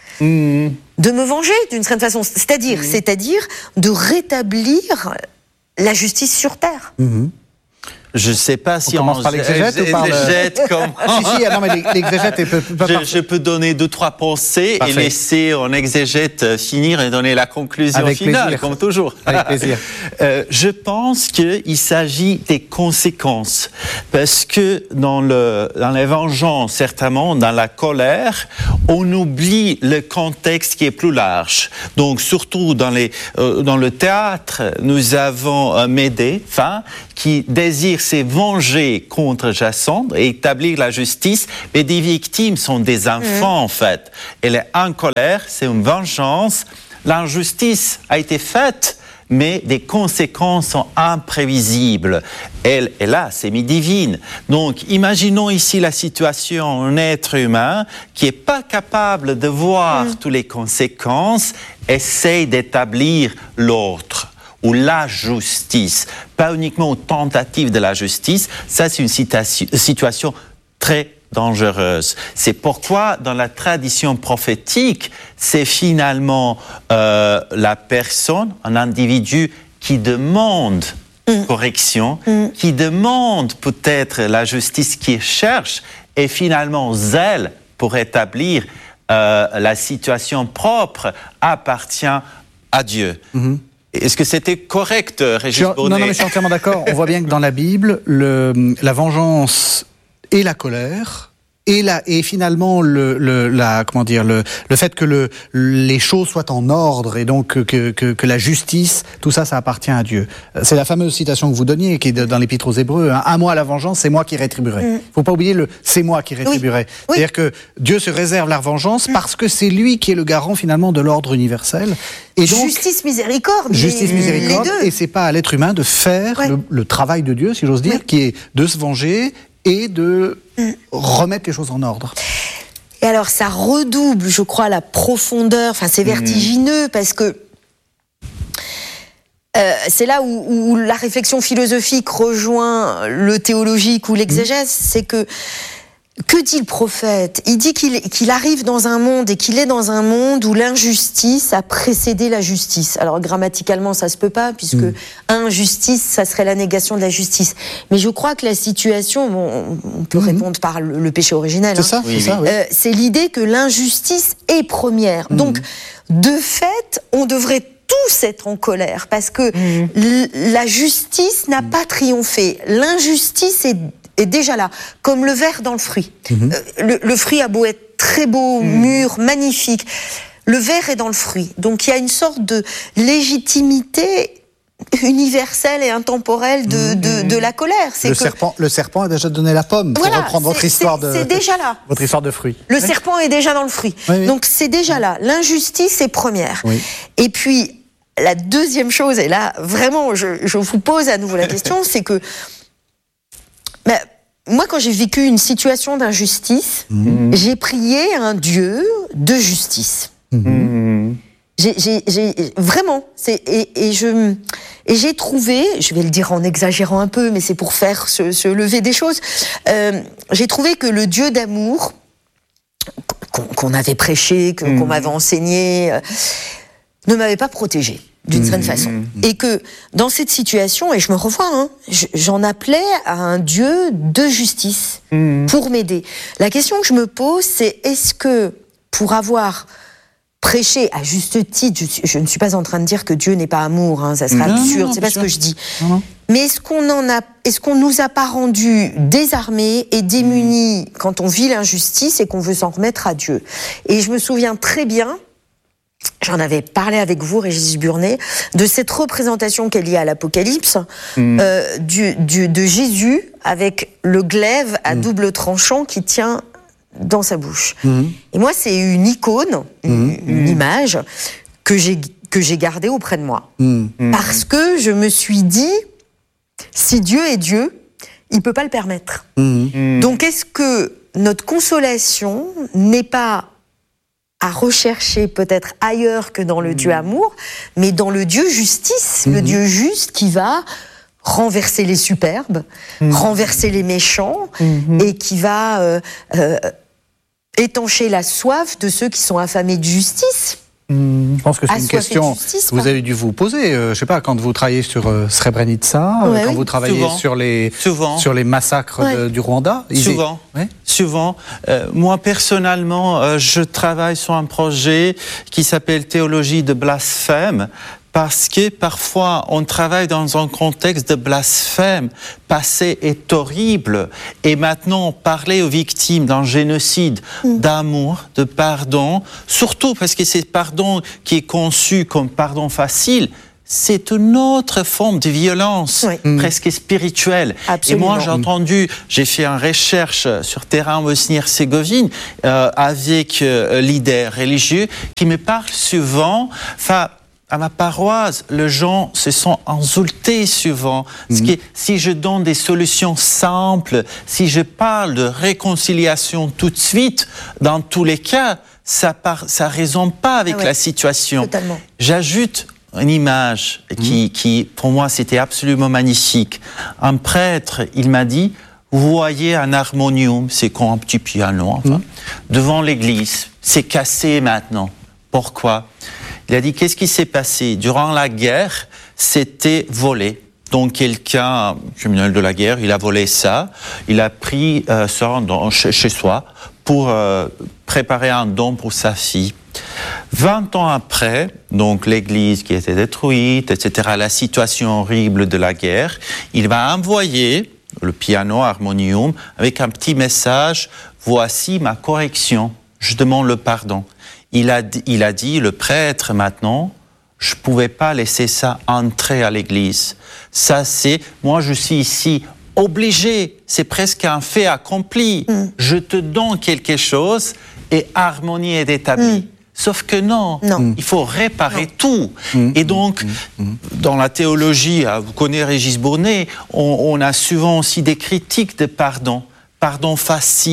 mmh. de me venger d'une certaine façon, c'est-à-dire, mmh. c'est-à-dire de rétablir la justice sur terre. Mmh. Je ne sais pas si on commence par l'exégète ou par l'exégète comment... si, si, non, mais l'exégète peut, peut je, je peux donner deux, trois pensées Parfait. Et laisser en exégète finir et donner la conclusion Avec finale, plaisir. Comme toujours. Avec plaisir. euh, je pense qu'il s'agit des conséquences. Parce que dans, le, dans les vengeances, certainement, dans la colère, on oublie le contexte qui est plus large. Donc, surtout dans, les, euh, dans le théâtre, nous avons euh, Médée, fin, qui désire s'est vengé contre Jasandre et établir la justice, mais des victimes sont des enfants mmh. en fait. Elle est en colère, c'est une vengeance. L'injustice a été faite, mais des conséquences sont imprévisibles. Elle est là, c'est mi-divine. Donc, imaginons ici la situation d'un être humain qui n'est pas capable de voir mmh. toutes les conséquences, essaye d'établir l'autre ou la justice, pas uniquement aux tentatives de la justice. Ça, c'est une situation très dangereuse. C'est pourquoi, dans la tradition prophétique, c'est finalement euh, la personne, un individu qui demande mmh. correction, mmh. qui demande peut-être la justice qu'il cherche, et finalement zèle pour établir euh, la situation propre appartient à Dieu. Mmh. Est-ce que c'était correct, Régis Brunet ? Non, non, mais je suis entièrement d'accord. On voit bien que dans la Bible, le, la vengeance et la colère, et, la, et finalement le, le, la, comment dire, le, le fait que le, les choses soient en ordre, et donc que, que, que la justice, tout ça, ça appartient à Dieu. C'est la fameuse citation que vous donniez, qui est dans l'Épître aux Hébreux, hein, « À moi la vengeance, c'est moi qui rétribuerai. Il mm. ne faut pas oublier le « c'est moi qui rétribuerai oui. ». Oui. C'est-à-dire que Dieu se réserve la vengeance mm. parce que c'est lui qui est le garant finalement de l'ordre universel. Et donc, justice, miséricorde. Justice, miséricorde. Et c'est pas à l'être humain de faire ouais. le, le travail de Dieu, si j'ose dire, oui. qui est de se venger et de mm. remettre les choses en ordre. Et alors, ça redouble, je crois, la profondeur. Enfin, c'est vertigineux mm. parce que euh, c'est là où, où la réflexion philosophique rejoint le théologique ou l'exégèse. Mm. C'est que que dit le prophète? Il dit qu'il, qu'il arrive dans un monde et qu'il est dans un monde où l'injustice a précédé la justice. Alors grammaticalement, ça se peut pas, puisque mmh. injustice, ça serait la négation de la justice. Mais je crois que la situation, bon, on peut mmh. répondre par le, le péché originel. C'est hein. ça, oui, c'est ça, oui. Euh, c'est l'idée que l'injustice est première. Mmh. Donc, de fait, on devrait tous être en colère, parce que mmh. l- la justice n'a mmh. pas triomphé. L'injustice est est déjà là, comme le ver dans le fruit. Mmh. Euh, le, le fruit a beau être très beau, mmh. mûr, magnifique, le ver est dans le fruit. Donc il y a une sorte de légitimité universelle et intemporelle de, mmh. de, de la colère. C'est le, que... serpent, le serpent a déjà donné la pomme, voilà, pour reprendre votre histoire, c'est, de, c'est déjà là. votre histoire de fruit. Le oui. serpent est déjà dans le fruit. Oui, oui. Donc c'est déjà là. L'injustice est première. Oui. Et puis, la deuxième chose, et là, vraiment, je, je vous pose à nouveau la question, c'est que Ben, moi, quand j'ai vécu une situation d'injustice, mmh. j'ai prié un Dieu de justice. Mmh. J'ai, j'ai, j'ai, vraiment, c'est, et, et, je, et j'ai trouvé, je vais le dire en exagérant un peu, mais c'est pour faire se, se lever des choses, euh, j'ai trouvé que le Dieu d'amour qu'on, qu'on avait prêché, que, mmh. qu'on m'avait enseigné, euh, ne m'avait pas protégée. D'une certaine mmh. façon. Et que, dans cette situation, et je me revois, hein, j'en appelais à un Dieu de justice mmh. pour m'aider. La question que je me pose, c'est est-ce que, pour avoir prêché à juste titre, je, je ne suis pas en train de dire que Dieu n'est pas amour, hein, ça serait non, absurde, non, c'est pas sûr. Ce que je dis. Non. Mais est-ce qu'on en a, est-ce qu'on nous a pas rendus désarmés et démunis mmh. quand on vit l'injustice et qu'on veut s'en remettre à Dieu? Et je me souviens très bien, j'en avais parlé avec vous, Régis Burnet, de cette représentation qui est liée à l'Apocalypse, mmh. euh, du, du, de Jésus avec le glaive à mmh. double tranchant qui tient dans sa bouche. Mmh. Et moi, c'est une icône, une, mmh. une image que j'ai, que j'ai gardée auprès de moi. Mmh. Parce que je me suis dit, si Dieu est Dieu, il ne peut pas le permettre. Mmh. Donc, est-ce que notre consolation n'est pas à rechercher peut-être ailleurs que dans le mmh. Dieu amour, mais dans le Dieu justice, mmh. le Dieu juste qui va renverser les superbes, mmh. renverser les méchants, mmh. et qui va euh, euh, étancher la soif de ceux qui sont affamés de justice. Mmh. Je pense que c'est une question que vous avez dû vous poser, euh, je sais pas, quand vous travaillez sur euh, Srebrenica, ouais, quand oui. vous travaillez Souvent. sur les Souvent. sur les massacres ouais. de, du Rwanda. Souvent. Ouais. Souvent. Euh, moi personnellement, euh, je travaille sur un projet qui s'appelle Théologie de blasphème. Parce que parfois, on travaille dans un contexte de blasphème. Passé est horrible. Et maintenant, parler aux victimes d'un génocide, mmh. d'amour, de pardon, surtout parce que c'est pardon qui est conçu comme pardon facile, c'est une autre forme de violence, oui. mmh. presque spirituelle. Absolument. Et moi, j'ai entendu, j'ai fait une recherche sur terrain en Bosnie-Herzégovine euh, avec euh, leaders religieux qui me parlent souvent, enfin, à ma paroisse, les gens se sont insultés souvent. Mmh. Ce qui, si je donne des solutions simples, si je parle de réconciliation tout de suite, dans tous les cas, ça ne résonne pas avec ah ouais. la situation. Totalement. J'ajoute une image qui, mmh. qui, pour moi, c'était absolument magnifique. Un prêtre, il m'a dit, vous voyez un harmonium, c'est comme un petit piano, enfin, mmh. devant l'église. C'est cassé maintenant. Pourquoi ? Il a dit, qu'est-ce qui s'est passé ? Durant la guerre, c'était volé. Donc quelqu'un, criminel de la guerre, il a volé ça, il a pris euh, ça dans, chez, chez soi pour euh, préparer un don pour sa fille. Vingt ans après, donc l'église qui était détruite, et cetera, la situation horrible de la guerre, il va envoyer le piano harmonium avec un petit message, voici ma correction, je demande le pardon. Il a, il a dit, le prêtre maintenant, je ne pouvais pas laisser ça entrer à l'église. Ça, c'est, moi je suis ici obligé, c'est presque un fait accompli. Mm. Je te donne quelque chose et harmonie est établie. Mm. Sauf que non, non, il faut réparer non. tout. Mmh, et donc, mmh, mmh. dans la théologie, vous connaissez Régis Burnet, on, on a souvent aussi des critiques de pardon. Pardon facile,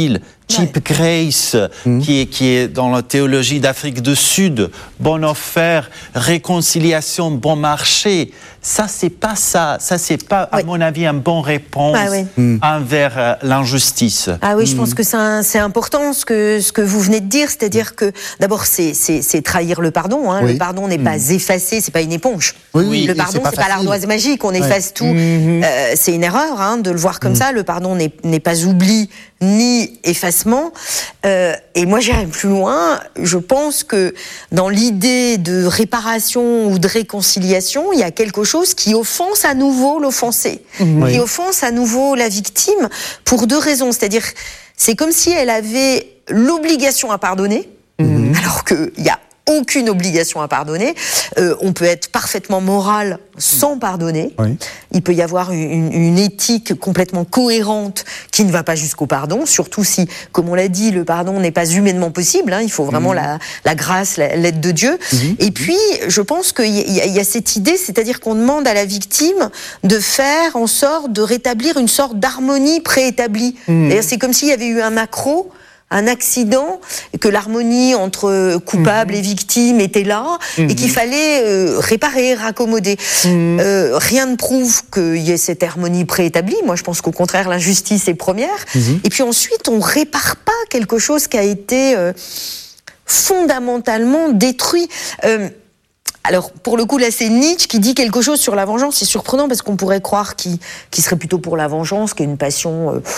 Type ouais. Grace, mmh. qui, est, qui est dans la théologie d'Afrique du Sud, bonne offre, réconciliation, bon marché. Ça, c'est pas ça. Ça, c'est pas, oui. à mon avis, un bon réponse ah, oui. mmh. envers euh, l'injustice. Ah oui, mmh. je pense que c'est, un, c'est important ce que, ce que vous venez de dire, c'est-à-dire que d'abord, c'est, c'est, c'est trahir le pardon. Hein. Oui. Le pardon n'est mmh. pas effacé, c'est pas une éponge. Oui, oui, le pardon, c'est pas, c'est pas l'ardoise magique, on efface ouais. tout. Mmh. Euh, c'est une erreur hein, de le voir comme mmh. ça. Le pardon n'est, n'est pas oubli ni effacement. Euh, et moi, j'irai plus loin. Je pense que dans l'idée de réparation ou de réconciliation, il y a quelque chose qui offense à nouveau l'offensé, oui. qui offense à nouveau la victime pour deux raisons. C'est-à-dire, c'est comme si elle avait l'obligation à pardonner, mmh. alors qu'il y a aucune obligation à pardonner. Euh, on peut être parfaitement moral sans pardonner. Oui. Il peut y avoir une, une éthique complètement cohérente qui ne va pas jusqu'au pardon, surtout si, comme on l'a dit, le pardon n'est pas humainement possible. Hein, il faut vraiment mmh. la, la grâce, la, l'aide de Dieu. Mmh. Et puis, je pense qu'il y, y, y a cette idée, c'est-à-dire qu'on demande à la victime de faire en sorte de rétablir une sorte d'harmonie préétablie. Mmh. D'ailleurs, c'est comme s'il y avait eu un accroc, un accident, que l'harmonie entre coupable mmh. et victime était là, mmh. et qu'il fallait euh, réparer, raccommoder. Mmh. Euh, rien ne prouve qu'il y ait cette harmonie préétablie. Moi, je pense qu'au contraire, l'injustice est première. Mmh. Et puis ensuite, on répare pas quelque chose qui a été euh, fondamentalement détruit. Euh, Alors, pour le coup, là, c'est Nietzsche qui dit quelque chose sur la vengeance. C'est surprenant parce qu'on pourrait croire qu'il, qu'il serait plutôt pour la vengeance, qui est une passion euh,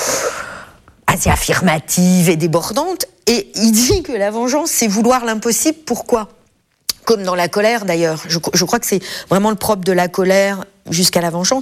assez affirmative et débordante. Et il dit que la vengeance, c'est vouloir l'impossible. Pourquoi ? Comme dans la colère, d'ailleurs. Je, je crois que c'est vraiment le propre de la colère jusqu'à la vengeance.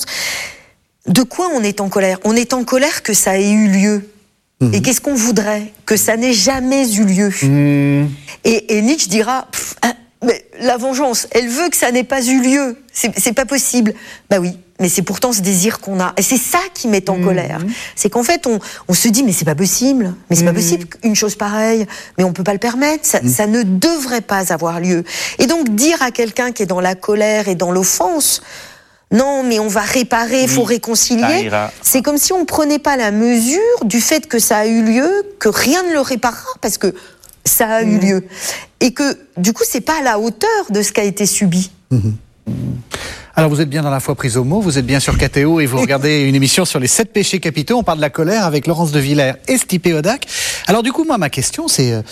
De quoi on est en colère ? On est en colère que ça ait eu lieu. Mmh. Et qu'est-ce qu'on voudrait ? Que ça n'ait jamais eu lieu. Mmh. Et, et Nietzsche dira... Pff, hein, mais la vengeance, elle veut que ça n'ait pas eu lieu. C'est, c'est pas possible. Bah oui, mais c'est pourtant ce désir qu'on a. Et c'est ça qui met en mmh. colère. C'est qu'en fait, on, on se dit, mais c'est pas possible. Mais c'est mmh. pas possible une chose pareille. Mais on peut pas le permettre. Ça, mmh. ça ne devrait pas avoir lieu. Et donc, dire à quelqu'un qui est dans la colère et dans l'offense, non, mais on va réparer, il faut oui. réconcilier. C'est comme si on ne prenait pas la mesure du fait que ça a eu lieu, que rien ne le réparera, parce que ça a mmh. eu lieu. Et que, du coup, c'est pas à la hauteur de ce qui a été subi. Mmh. Alors, vous êtes bien dans la foi prise au mot, vous êtes bien sur K T O et vous regardez une émission sur les sept péchés capitaux. On parle de la colère avec Laurence de Villers et Stipe Hodak. Alors, du coup, moi, ma question, c'est... Euh,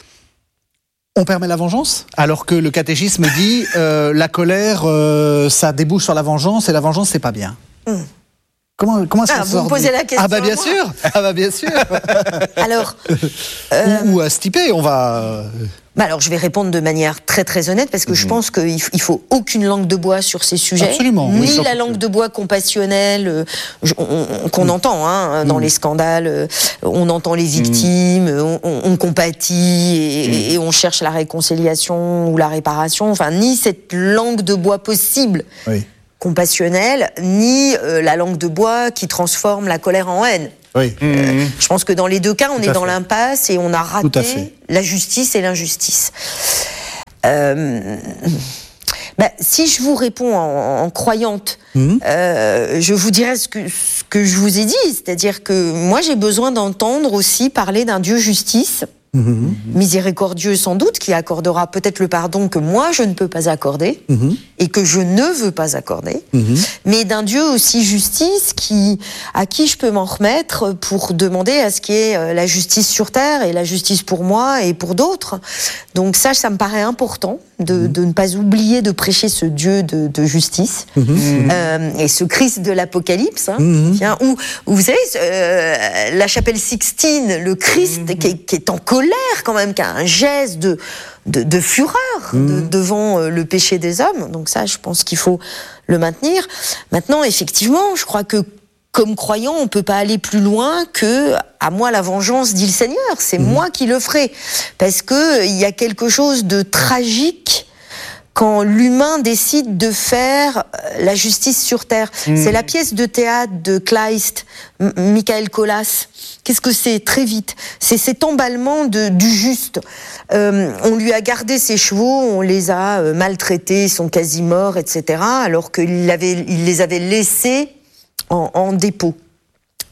on permet la vengeance ? Alors que le catéchisme dit euh, la colère, euh, ça débouche sur la vengeance et la vengeance, c'est pas bien. Mmh. Comment, comment est-ce ah, qu'on vous sort me posez du... la question. Ah bah bien sûr, ah bah bien sûr. Alors, euh... ou, ou à Stipe, on va. Bah alors, je vais répondre de manière très très honnête parce que mmh. je pense qu'il f- il faut aucune langue de bois sur ces sujets. Absolument. Ni oui, la langue de bois compassionnelle euh, je, on, on, qu'on mmh. entend hein, dans mmh. les scandales. Euh, on entend les victimes, mmh. on, on compatit et, mmh. et on cherche la réconciliation ou la réparation. Enfin, ni cette langue de bois possible. Oui. Compassionnelle, ni euh, la langue de bois qui transforme la colère en haine. Oui. Euh, mmh. Je pense que dans les deux cas, on Tout est dans fait. l'impasse et on a raté la justice et l'injustice. Euh, bah, si je vous réponds en, en croyante, mmh. euh, je vous dirais ce que, ce que je vous ai dit, c'est-à-dire que moi j'ai besoin d'entendre aussi parler d'un Dieu justice, Mmh. miséricordieux sans doute, qui accordera peut-être le pardon que moi je ne peux pas accorder mmh. et que je ne veux pas accorder, mmh. mais d'un Dieu aussi justice qui, à qui je peux m'en remettre pour demander à ce qu'il y ait la justice sur terre et la justice pour moi et pour d'autres. Donc ça, ça me paraît important de, mmh. de ne pas oublier de prêcher ce Dieu de, de justice mmh. euh, et ce Christ de l'Apocalypse, hein, mmh. tiens, où, où vous savez, euh, la chapelle Sixtine, le Christ mmh. qui, est, qui est en colère quand même, qui a un geste de, de, de fureur mmh. de, devant euh, le péché des hommes. Donc ça, je pense qu'il faut le maintenir. Maintenant, effectivement, je crois que comme croyant, on ne peut pas aller plus loin que « à moi la vengeance, dit le Seigneur, c'est mmh. moi qui le ferai ». Parce qu'il y a quelque chose de tragique quand l'humain décide de faire la justice sur terre. Mmh. C'est la pièce de théâtre de Kleist, M- Michael Colas. Qu'est-ce que c'est ? Très vite. C'est cet emballement de, du juste. Euh, on lui a gardé ses chevaux, on les a euh, maltraités, ils sont quasi morts, et cetera, alors qu'il avait, il les avait laissés en, en dépôt.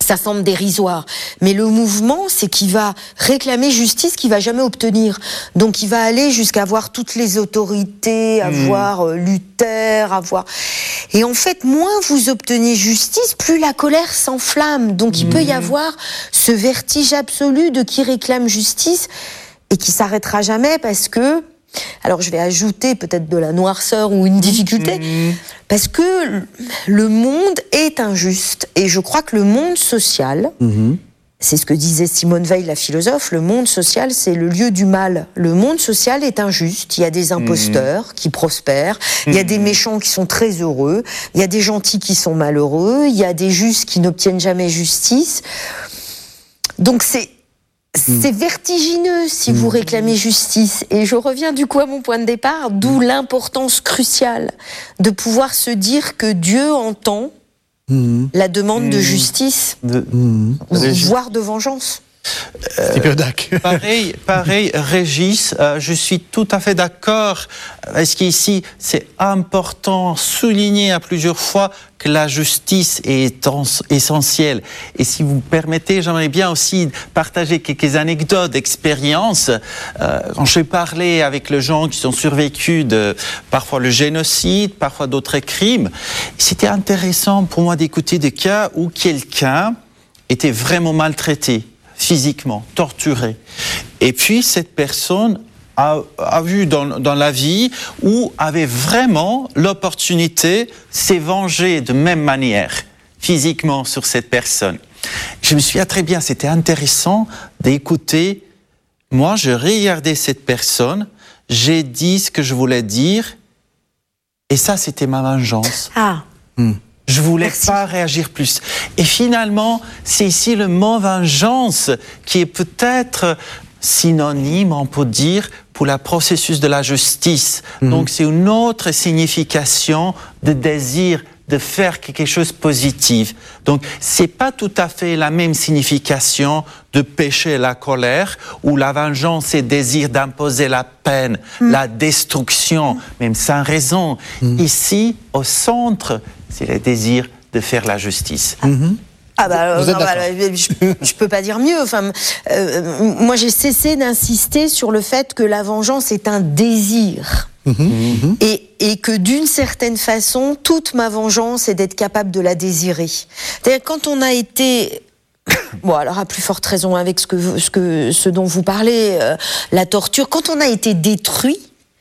Ça semble dérisoire. Mais le mouvement, c'est qu'il va réclamer justice qu'il va jamais obtenir. Donc il va aller jusqu'à voir toutes les autorités, à mmh. voir euh, Luther, à voir... Et en fait, moins vous obtenez justice, plus la colère s'enflamme. Donc il mmh. peut y avoir ce vertige absolu de qui réclame justice et qui s'arrêtera jamais parce que... Alors je vais ajouter peut-être de la noirceur ou une difficulté, mmh. parce que le monde est injuste. Et je crois que le monde social, mmh. c'est ce que disait Simone Veil, la philosophe, le monde social, c'est le lieu du mal. Le monde social est injuste. Il y a des imposteurs mmh. qui prospèrent, mmh. il y a des méchants qui sont très heureux, il y a des gentils qui sont malheureux, il y a des justes qui n'obtiennent jamais justice. Donc c'est... C'est vertigineux si vous réclamez justice. Et je reviens du coup à mon point de départ, d'où l'importance cruciale de pouvoir se dire que Dieu entend mmh. la demande mmh. de justice, de... Mmh. voire de vengeance. Euh, pareil, pareil, Régis, euh, je suis tout à fait d'accord. Est-ce qu'ici, c'est important de souligner à plusieurs fois que la justice est essentielle. Et si vous me permettez, j'aimerais bien aussi partager quelques anecdotes d'expérience. Euh, quand j'ai parlé avec les gens qui sont survécus de parfois le génocide, parfois d'autres crimes, c'était intéressant pour moi d'écouter des cas où quelqu'un était vraiment maltraité, physiquement, torturé. Et puis cette personne a, a vu dans, dans la vie où avait vraiment l'opportunité de se venger de même manière, physiquement, sur cette personne. Je me suis dit, ah, très bien, c'était intéressant d'écouter. Moi, je regardais cette personne, j'ai dit ce que je voulais dire, et ça, c'était ma vengeance. Ah. Hmm. Je voulais Merci. pas réagir plus. Et finalement, c'est ici le mot vengeance qui est peut-être synonyme, on peut dire, pour le processus de la justice. Mmh. Donc c'est une autre signification de désir de faire quelque chose de positif. Donc c'est pas tout à fait la même signification de péché et la colère, où la vengeance c'est désir d'imposer la peine, mmh. la destruction, même sans raison. Mmh. Ici, au centre, c'est le désir de faire la justice. Mmh. Ah bah, non, bah je, je peux pas dire mieux. Enfin, euh, moi j'ai cessé d'insister sur le fait que la vengeance est un désir. Mmh. Et, et que d'une certaine façon, toute ma vengeance est d'être capable de la désirer. C'est-à-dire quand on a été... Bon, alors à plus forte raison avec ce, que, ce, que, ce dont vous parlez, euh, la torture, quand on a été détruit,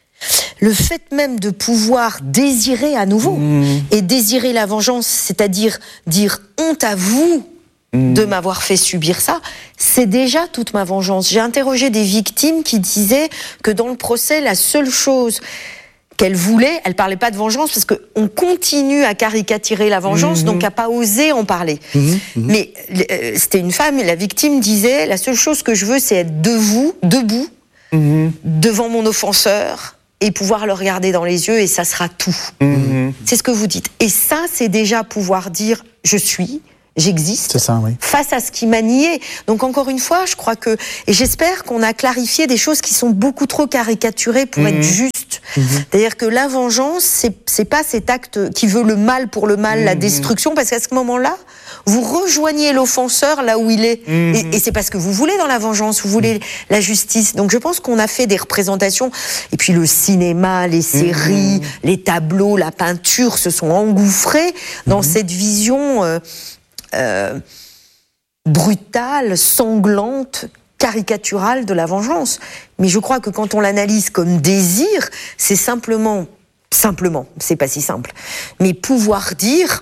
le fait même de pouvoir désirer à nouveau, mmh. et désirer la vengeance, c'est-à-dire dire honte à vous mmh. de m'avoir fait subir ça, c'est déjà toute ma vengeance. J'ai interrogé des victimes qui disaient que dans le procès, la seule chose qu'elles voulaient, elles parlaient pas de vengeance parce qu'on continue à caricaturer la vengeance, mmh. donc à pas oser en parler. Mmh. Mmh. Mais euh, c'était une femme, et la victime disait, la seule chose que je veux, c'est être debout, debout, mmh. devant mon offenseur, et pouvoir le regarder dans les yeux, et ça sera tout. Mmh. C'est ce que vous dites. Et ça, c'est déjà pouvoir dire « je suis », j'existe, c'est ça, oui. face à ce qui m'a nié. Donc encore une fois, je crois que, et j'espère qu'on a clarifié des choses qui sont beaucoup trop caricaturées pour mmh. être justes. Mmh. C'est-à-dire que la vengeance, c'est, c'est pas cet acte qui veut le mal pour le mal, mmh. la destruction, parce qu'à ce moment-là, vous rejoignez l'offenseur là où il est. Mmh. Et, et c'est parce que vous voulez dans la vengeance, vous voulez mmh. la justice. Donc je pense qu'on a fait des représentations, et puis le cinéma, les séries, mmh. les tableaux, la peinture se sont engouffrés mmh. dans cette vision... Euh, Euh, brutale, sanglante, caricaturale de la vengeance. Mais je crois que quand on l'analyse comme désir, c'est simplement, simplement, c'est pas si simple, mais pouvoir dire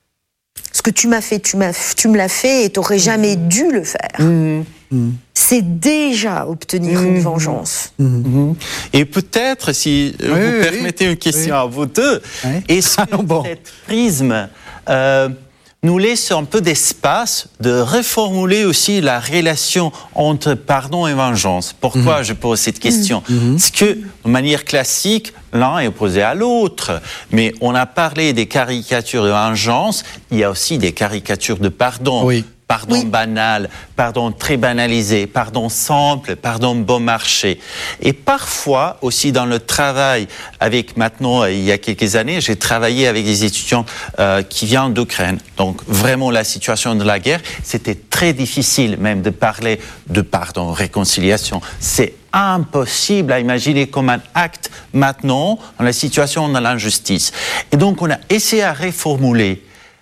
ce que tu m'as fait, tu, m'as, tu me l'as fait et t'aurais jamais dû le faire. Mmh. Mmh. C'est déjà obtenir mmh. une vengeance. Mmh. Et peut-être, si oui, vous oui, permettez oui. une question oui. à vous deux, oui. est-ce que bon. cette prisme... Euh, nous laisse un peu d'espace de reformuler aussi la relation entre pardon et vengeance. Pourquoi mmh. je pose cette question ? mmh. Parce que, de manière classique, l'un est opposé à l'autre. Mais on a parlé des caricatures de vengeance, il y a aussi des caricatures de pardon. Oui. pardon oui. banal, pardon très banalisé, pardon simple, pardon bon marché. Et parfois, aussi dans le travail, avec maintenant, il y a quelques années, j'ai travaillé avec des étudiants euh, qui viennent d'Ukraine. Donc vraiment la situation de la guerre, c'était très difficile même de parler de pardon, réconciliation. C'est impossible à imaginer comme un acte maintenant dans la situation de l'injustice. Et donc on a essayé à reformuler.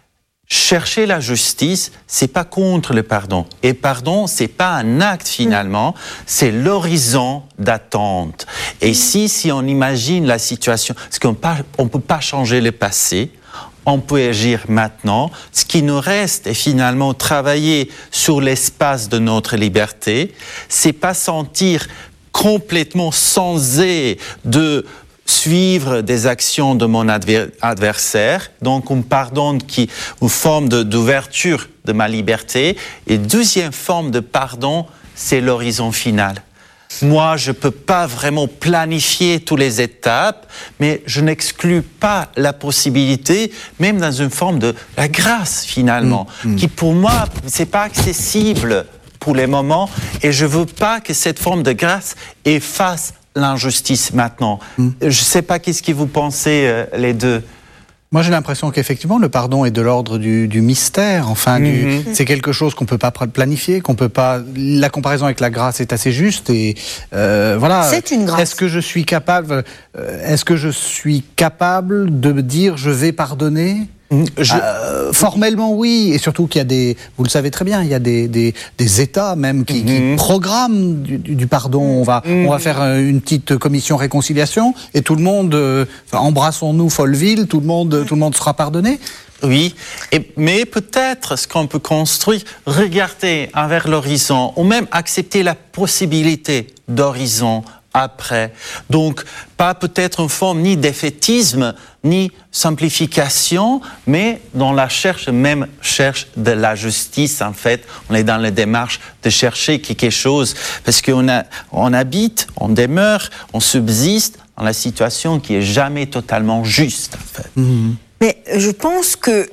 Chercher la justice, c'est pas contre le pardon. Et pardon, c'est pas un acte finalement, c'est l'horizon d'attente. Et si, si on imagine la situation, parce qu'on ne peut pas changer le passé, on peut agir maintenant. Ce qui nous reste est finalement travailler sur l'espace de notre liberté. C'est pas sentir complètement censé de suivre des actions de mon adversaire, donc une pardon qui, une forme de, d'ouverture de ma liberté. Et deuxième forme de pardon, c'est l'horizon final. Moi, je ne peux pas vraiment planifier toutes les étapes, mais je n'exclus pas la possibilité, même dans une forme de la grâce finalement, mmh, mmh. qui pour moi, c'est pas accessible pour les moments, et je veux pas que cette forme de grâce efface l'injustice maintenant. Mm. Je ne sais pas qu'est-ce que vous pensez euh, les deux. Moi, j'ai l'impression qu'effectivement, le pardon est de l'ordre du, du mystère. Enfin, mm-hmm. du, c'est quelque chose qu'on peut pas planifier, qu'on peut pas. La comparaison avec la grâce est assez juste et euh, voilà. C'est une grâce. Est-ce que je suis capable euh, Est-ce que je suis capable de me dire je vais pardonner? Je... Euh, formellement oui, et surtout qu'il y a des, vous le savez très bien, il y a des, des, des États même qui, mm-hmm. qui programment du, du pardon. On va, mm-hmm. on va faire une petite commission réconciliation et tout le monde, euh, enfin, embrassons-nous Folleville, tout le monde, tout le monde sera pardonné. Oui, et, mais peut-être ce qu'on peut construire, regarder vers l'horizon, ou même accepter la possibilité d'horizon après. Donc, pas peut-être une forme ni d'effétisme, ni simplification, mais dans la cherche, même cherche de la justice, en fait. On est dans la démarche de chercher quelque chose, parce qu'on a, on habite, on demeure, on subsiste dans la situation qui est jamais totalement juste, en fait. Mmh. Mais je pense que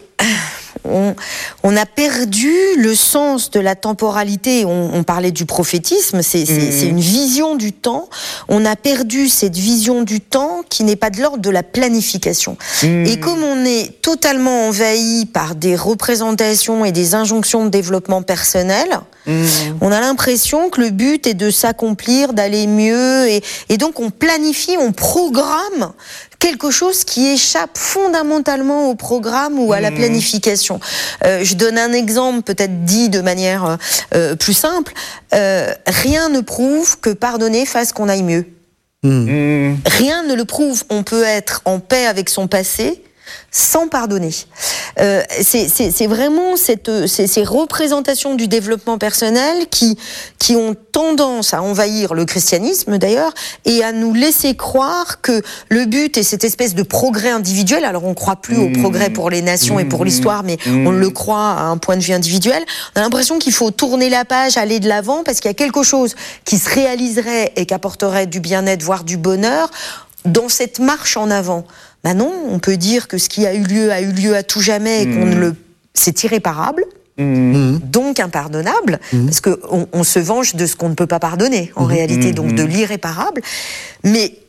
on, on a perdu le sens de la temporalité. On, on parlait du prophétisme, c'est, c'est, mmh. c'est une vision du temps. On a perdu cette vision du temps qui n'est pas de l'ordre de la planification. Mmh. Et comme on est totalement envahi par des représentations et des injonctions de développement personnel, mmh. on a l'impression que le but est de s'accomplir, d'aller mieux, et, et donc on planifie, on programme quelque chose qui échappe fondamentalement au programme ou à la planification. Euh, je donne un exemple, peut-être dit de manière euh, plus simple. Euh, rien ne prouve que pardonner fasse qu'on aille mieux. Mmh. Rien ne le prouve. On peut être en paix avec son passé sans pardonner. Euh, c'est, c'est, c'est vraiment cette, ces, ces représentations du développement personnel qui, qui ont tendance à envahir le christianisme d'ailleurs et à nous laisser croire que le but est cette espèce de progrès individuel. Alors on ne croit plus mmh. au progrès pour les nations mmh. et pour l'histoire, mais mmh. on le croit à un point de vue individuel. On a l'impression qu'il faut tourner la page, aller de l'avant, parce qu'il y a quelque chose qui se réaliserait et qui apporterait du bien-être, voire du bonheur, dans cette marche en avant. Ben non, on peut dire que ce qui a eu lieu a eu lieu à tout jamais et qu'on ne le, c'est irréparable, mmh. donc impardonnable, mmh. parce qu'on on se venge de ce qu'on ne peut pas pardonner en mmh. réalité, donc de l'irréparable. Mais